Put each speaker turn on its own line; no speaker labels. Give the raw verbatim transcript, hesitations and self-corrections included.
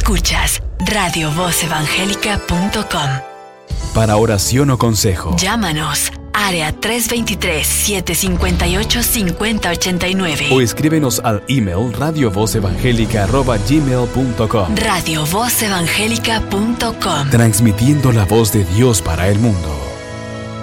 Escuchas radio voz evangélica punto com.
Para oración o consejo,
Llámanos, área tres dos tres, siete cinco ocho, cinco cero ocho nueve.
o escríbenos al email radiovozevangélica arroba gmail punto com.
radio voz evangélica punto com.
Transmitiendo la voz de Dios para el mundo.